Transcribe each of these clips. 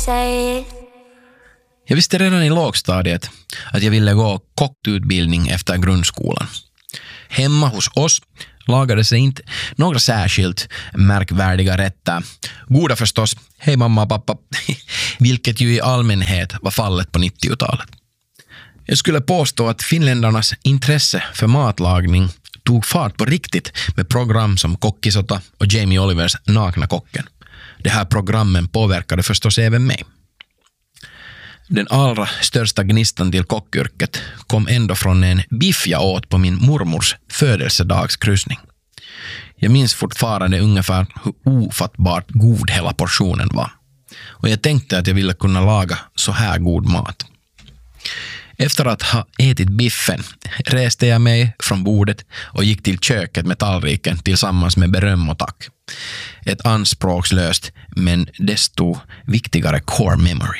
say it. Jag visste redan i lågstadiet att jag ville gå kockutbildning efter grundskolan. Hemma hos oss lagade sig inte några särskilt märkvärdiga rätter. Goda förstås, hej mamma och pappa, vilket ju i allmänhet var fallet på 90-talet. Jag skulle påstå att finländarnas intresse för matlagning tog fart på riktigt med program som Kokkisota och Jamie Olivers Nakna kocken. Det här programmen påverkade förstås även mig. Den allra största gnistan till kockyrket kom ändå från en biff jag åt på min mormors födelsedagskryssning. Jag minns fortfarande ungefär hur ofattbart god hela portionen var. Och jag tänkte att jag ville kunna laga så här god mat. Efter att ha ätit biffen reste jag mig från bordet och gick till köket med tallriken tillsammans med beröm och tack. Ett anspråkslöst men desto viktigare core memory.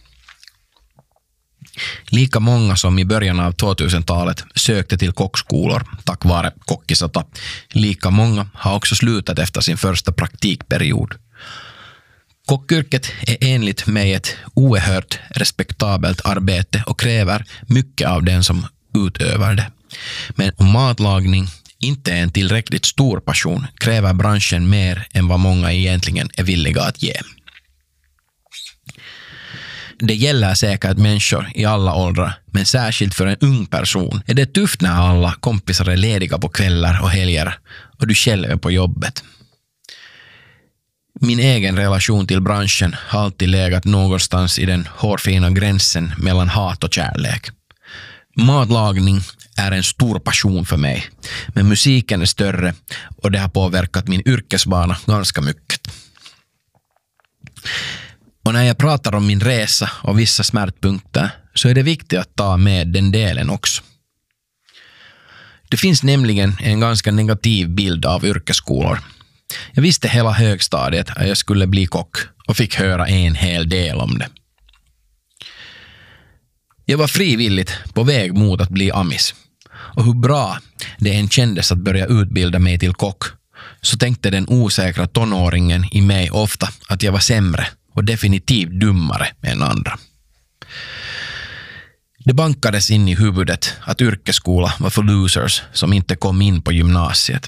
Lika många som i början av 2000-talet sökte till kockskolor tack vare Kokkisota, lika många har också slutat efter sin första praktikperiod. Kockyrket är enligt mig ett oerhört respektabelt arbete och kräver mycket av den som utövar det. Men om matlagning inte är en tillräckligt stor passion kräver branschen mer än vad många egentligen är villiga att ge. Det gäller säkert människor i alla åldrar, men särskilt för en ung person är det tufft när alla kompisar är lediga på kvällar och helger och du själv är på jobbet. Min egen relation till branschen har alltid legat någonstans i den hårfina gränsen mellan hat och kärlek. Matlagning är en stor passion för mig, men musiken är större och det har påverkat min yrkesbana ganska mycket. Och när jag pratar om min resa och vissa smärtpunkter så är det viktigt att ta med den delen också. Det finns nämligen en ganska negativ bild av yrkesskolor. Jag visste hela högstadiet att jag skulle bli kock och fick höra en hel del om det. Jag var frivilligt på väg mot att bli amis. Och hur bra det än kändes att börja utbilda mig till kock så tänkte den osäkra tonåringen i mig ofta att jag var sämre och definitivt dummare än andra. Det bankades in i huvudet att yrkesskola var för losers som inte kom in på gymnasiet.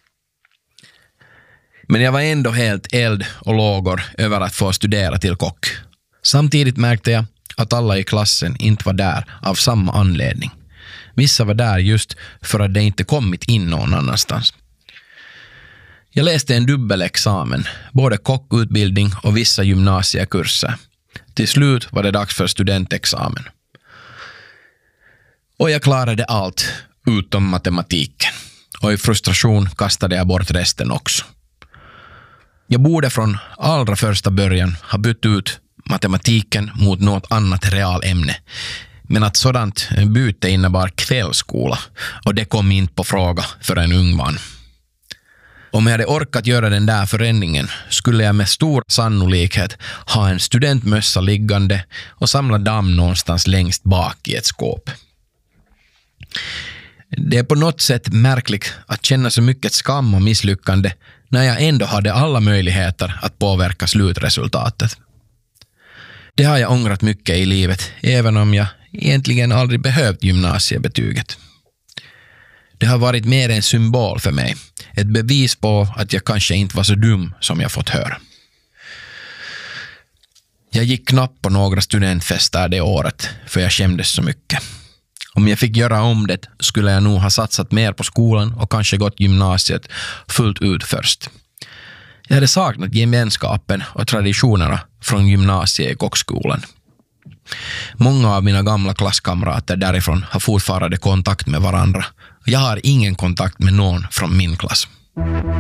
Men jag var ändå helt eld och lågor över att få studera till kock. Samtidigt märkte jag att alla i klassen inte var där av samma anledning. Vissa var där just för att de inte kommit in någon annanstans. Jag läste en dubbelexamen, både kockutbildning och vissa gymnasiekurser. Till slut var det dags för studentexamen. Och jag klarade allt utom matematiken. Och i frustration kastade jag bort resten också. Jag borde från allra första början ha bytt ut matematiken mot något annat realämne. Men att sådant byte innebar kvällsskola och det kom inte på fråga för en ung man. Om jag hade orkat göra den där förändringen skulle jag med stor sannolikhet ha en studentmössa liggande och samla damm någonstans längst bak i ett skåp. Det är på något sätt märkligt att känna så mycket skam och misslyckande när jag ändå hade alla möjligheter att påverka slutresultatet. Det har jag ångrat mycket i livet, även om jag egentligen aldrig behövt gymnasiebetyget. Det har varit mer en symbol för mig, ett bevis på att jag kanske inte var så dum som jag fått höra. Jag gick knappt på några studentfester det året, för jag skämdes så mycket. Om jag fick göra om det skulle jag nog ha satsat mer på skolan och kanske gått gymnasiet fullt ut först. Jag hade saknat gemenskapen och traditionerna från gymnasiet i kockskolan. Många av mina gamla klasskamrater därifrån har fortfarande kontakt med varandra. Jag har ingen kontakt med någon från min klass.